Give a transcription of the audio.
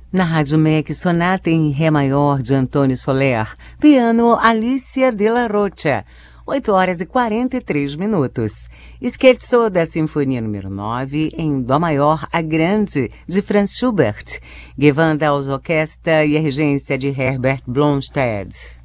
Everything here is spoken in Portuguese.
Na Rádio MEC, sonata em Ré maior de Antônio Soler, piano Alicia de la Rocha, 8h43. Scherzo da Sinfonia número 9 em Dó maior a grande de Franz Schubert, Gewandhaus Orquestra e a regência de Herbert Blomstedt.